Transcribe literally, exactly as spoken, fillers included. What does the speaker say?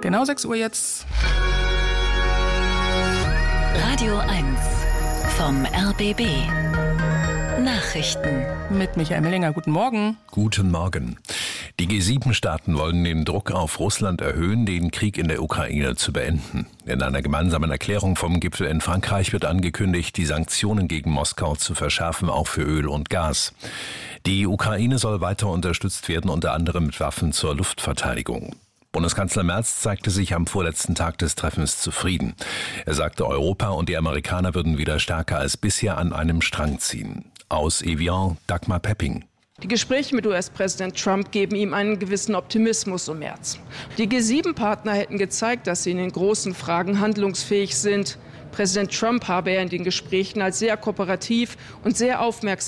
Genau sechs Uhr jetzt. Radio eins vom R B B. Nachrichten. Mit Michael Mellinger. Guten Morgen. Guten Morgen. Die G sieben Staaten wollen den Druck auf Russland erhöhen, den Krieg in der Ukraine zu beenden. In einer gemeinsamen Erklärung vom Gipfel in Frankreich wird angekündigt, die Sanktionen gegen Moskau zu verschärfen, auch für Öl und Gas. Die Ukraine soll weiter unterstützt werden, unter anderem mit Waffen zur Luftverteidigung. Bundeskanzler Merz zeigte sich am vorletzten Tag des Treffens zufrieden. Er sagte, Europa und die Amerikaner würden wieder stärker als bisher an einem Strang ziehen. Aus Evian, Dagmar Pepping. Die Gespräche mit U S-Präsident Trump geben ihm einen gewissen Optimismus um März. Die G sieben Partner hätten gezeigt, dass sie in den großen Fragen handlungsfähig sind. Präsident Trump habe er in den Gesprächen als sehr kooperativ und sehr aufmerksam